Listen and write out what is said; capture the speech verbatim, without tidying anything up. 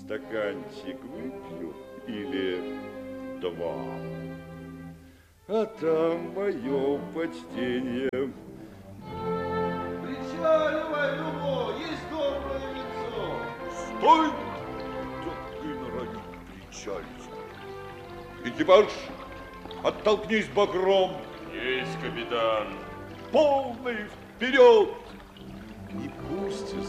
стаканчик выпью или два. А там мое почтение. Причаливай, Любо, есть доброе лицо. Стой! Да ты норовит причалить. Экипаж, оттолкнись багром. Есть, капитан. Полный вперед! И пусть